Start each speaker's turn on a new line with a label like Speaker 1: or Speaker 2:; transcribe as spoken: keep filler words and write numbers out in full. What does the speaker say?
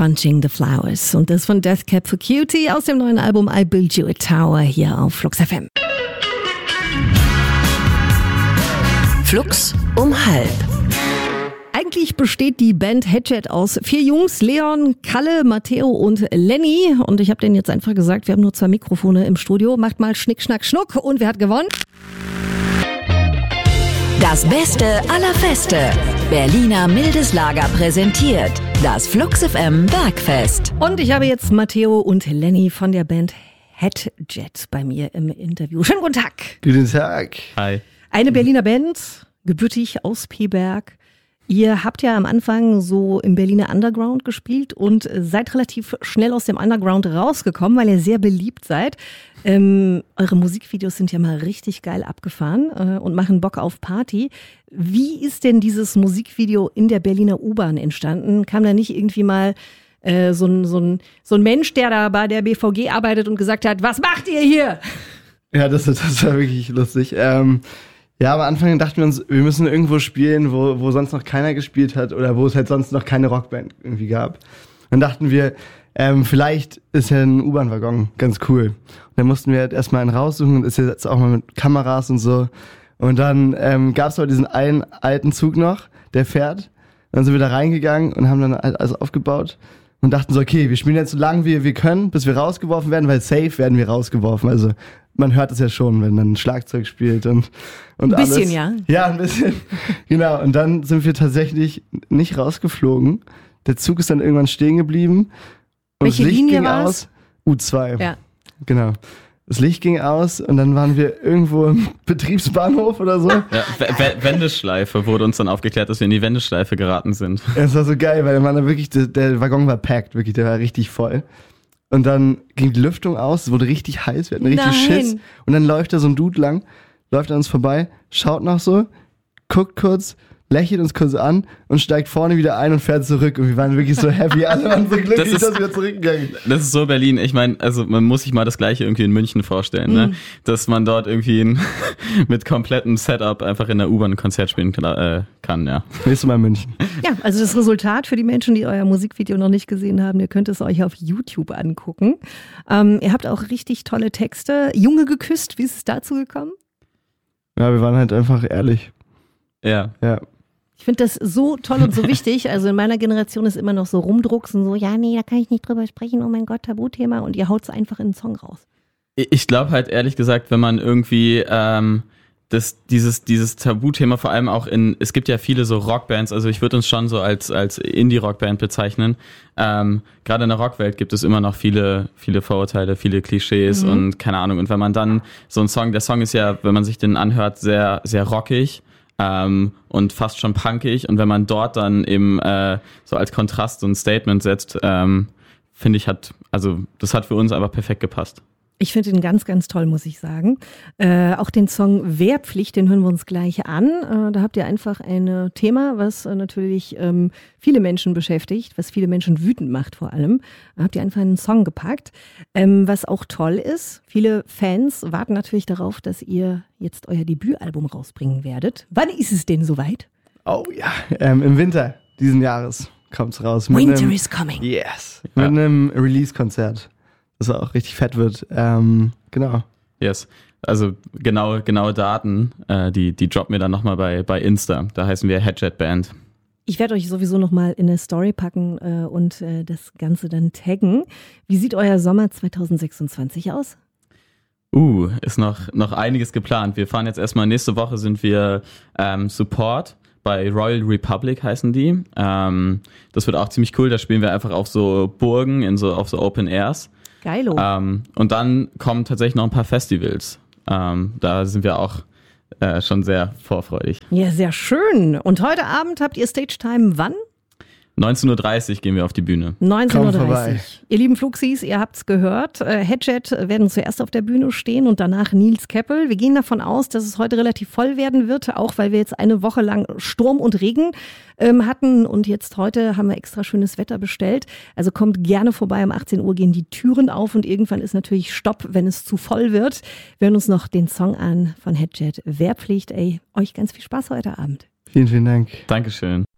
Speaker 1: Crunching the Flowers. Und das von Death Cab for Cutie aus dem neuen Album I Build You a Tower hier auf Flux F M.
Speaker 2: Flux um halb.
Speaker 1: Eigentlich besteht die Band Hedjet aus vier Jungs, Leon, Kalle, Matteo und Lenny. Und ich habe denen jetzt einfach gesagt, wir haben nur zwei Mikrofone im Studio. Macht mal Schnick, Schnack, Schnuck. Und wer hat gewonnen?
Speaker 2: Das Beste aller Feste. Berliner Mildes Lager präsentiert das Flux F M Bergfest.
Speaker 1: Und ich habe jetzt Matteo und Lenny von der Band Hedjet bei mir im Interview. Schönen guten Tag.
Speaker 3: Guten Tag.
Speaker 4: Hi.
Speaker 1: Eine Berliner Band, gebürtig aus Peberg. Ihr habt ja am Anfang so im Berliner Underground gespielt und seid relativ schnell aus dem Underground rausgekommen, weil ihr sehr beliebt seid. Ähm, eure Musikvideos sind ja mal richtig geil abgefahren äh, und machen Bock auf Party. Wie ist denn dieses Musikvideo in der Berliner U-Bahn entstanden? Kam da nicht irgendwie mal äh, so, ein, so, ein, so ein Mensch, der da bei der B V G arbeitet und gesagt hat, was macht ihr hier?
Speaker 3: Ja, das, das war wirklich lustig. Ähm, Ja, am Anfang dachten wir uns, wir müssen irgendwo spielen, wo, wo sonst noch keiner gespielt hat oder wo es halt sonst noch keine Rockband irgendwie gab. Dann dachten wir, ähm, vielleicht ist ja ein U-Bahn-Waggon ganz cool. Und dann mussten wir halt erstmal einen raussuchen und ist jetzt auch mal mit Kameras und so. Und dann ähm, gab es aber diesen einen alten Zug noch, der fährt. Dann sind wir da reingegangen und haben dann alles aufgebaut und dachten so, okay, wir spielen jetzt so lange wie wir können, bis wir rausgeworfen werden, weil safe werden wir rausgeworfen. Also man hört es ja schon, wenn man ein Schlagzeug spielt und, und
Speaker 1: alles. Ein bisschen,
Speaker 3: alles.
Speaker 1: ja.
Speaker 3: Ja, ein bisschen. Genau. Und dann sind wir tatsächlich nicht rausgeflogen. Der Zug ist dann irgendwann stehen geblieben. Und
Speaker 1: Welche
Speaker 3: das Licht
Speaker 1: Linie
Speaker 3: ging
Speaker 1: war's?
Speaker 3: aus. U zwei.
Speaker 1: Ja.
Speaker 3: Genau. Das Licht ging aus und dann waren wir irgendwo im Betriebsbahnhof oder so.
Speaker 4: Ja, W- W- Wendeschleife wurde uns dann aufgeklärt, dass wir in die Wendeschleife geraten sind.
Speaker 3: Es war so geil, weil man da wirklich, der, der Waggon war packed, wirklich, der war richtig voll. Und dann ging die Lüftung aus, es wurde richtig heiß, wir hatten richtig
Speaker 1: Nein.
Speaker 3: Schiss. Und dann läuft da so ein Dude lang, läuft an uns vorbei, schaut noch so, guckt kurz, lächelt uns kurz an und steigt vorne wieder ein und fährt zurück. Und wir waren wirklich so happy, alle waren so glücklich,
Speaker 4: Das ist-
Speaker 3: dass wir zurückgegangen sind.
Speaker 4: Das ist so Berlin. Ich meine, also man muss sich mal das Gleiche irgendwie in München vorstellen, ne? Dass man dort irgendwie ein, mit komplettem Setup einfach in der U-Bahn ein Konzert spielen kann, äh, kann, ja.
Speaker 3: Nächstes Mal in München.
Speaker 1: Ja, also das Resultat für die Menschen, die euer Musikvideo noch nicht gesehen haben, ihr könnt es euch auf YouTube angucken. Ähm, ihr habt auch richtig tolle Texte. Junge geküsst, wie ist es dazu gekommen?
Speaker 3: Ja, wir waren halt einfach ehrlich.
Speaker 4: Ja.
Speaker 3: Ja.
Speaker 1: Ich finde das so toll und so wichtig. Also in meiner Generation ist immer noch so rumdrucksen, so, ja, nee, da kann ich nicht drüber sprechen, oh mein Gott, Tabuthema. Und ihr haut es einfach in den Song raus.
Speaker 4: Ich glaube halt ehrlich gesagt, wenn man irgendwie ähm, das, dieses, dieses Tabuthema vor allem auch in, es gibt ja viele so Rockbands, also ich würde uns schon so als, als Indie-Rockband bezeichnen. Ähm, Gerade in der Rockwelt gibt es immer noch viele, viele Vorurteile, viele Klischees
Speaker 1: Mhm.
Speaker 4: und keine Ahnung. Und wenn man dann so ein Song, der Song ist ja, wenn man sich den anhört, sehr, sehr rockig. Ähm, und fast schon punkig, und wenn man dort dann eben äh, so als Kontrast so ein Statement setzt, ähm, finde ich, hat, also das hat für uns einfach perfekt gepasst.
Speaker 1: Ich finde ihn ganz, ganz toll, muss ich sagen. Äh, auch den Song Wehrpflicht, den hören wir uns gleich an. Äh, da habt ihr einfach ein Thema, was äh, natürlich ähm, viele Menschen beschäftigt, was viele Menschen wütend macht vor allem. Da habt ihr einfach einen Song gepackt. Ähm, was auch toll ist, viele Fans warten natürlich darauf, dass ihr jetzt euer Debütalbum rausbringen werdet. Wann ist es denn soweit?
Speaker 3: Oh ja, ähm, im Winter diesen Jahres kommt's raus. Mit
Speaker 1: Winter
Speaker 3: einem,
Speaker 1: is coming.
Speaker 3: Yes. Mit
Speaker 4: Ja.
Speaker 3: einem Release-Konzert, das auch richtig fett wird. Ähm, genau.
Speaker 4: Yes. Also genaue, genaue Daten, äh, die, die droppen wir dann nochmal bei, bei Insta. Da heißen wir Hedjet Band.
Speaker 1: Ich werde euch sowieso nochmal in eine Story packen äh, und äh, das Ganze dann taggen. Wie sieht euer Sommer zwanzig sechsundzwanzig aus?
Speaker 4: Uh, ist noch, noch einiges geplant. Wir fahren jetzt erstmal, nächste Woche sind wir ähm, Support bei Royal Republic heißen die. Ähm, das wird auch ziemlich cool. Da spielen wir einfach auf so Burgen, in so, auf so Open Airs.
Speaker 1: Geilo.
Speaker 4: Ähm, und dann kommen tatsächlich noch ein paar Festivals. Ähm, da sind wir auch äh, schon sehr vorfreudig.
Speaker 1: Ja, sehr schön. Und heute Abend habt ihr Stage Time wann?
Speaker 4: neunzehn Uhr dreißig gehen wir auf die Bühne.
Speaker 1: neunzehn Uhr
Speaker 3: Komm vorbei.
Speaker 1: dreißig. Ihr lieben Fluxis, ihr habt's gehört. Äh, Hedjet werden zuerst auf der Bühne stehen und danach Nils Keppel. Wir gehen davon aus, dass es heute relativ voll werden wird, auch weil wir jetzt eine Woche lang Sturm und Regen ähm, hatten. Und jetzt heute haben wir extra schönes Wetter bestellt. Also kommt gerne vorbei. Um achtzehn Uhr gehen die Türen auf und irgendwann ist natürlich Stopp, wenn es zu voll wird. Wir hören uns noch den Song an von Hedjet. Wehrpflicht. Ey, euch ganz viel Spaß heute Abend.
Speaker 3: Vielen, vielen Dank.
Speaker 4: Dankeschön.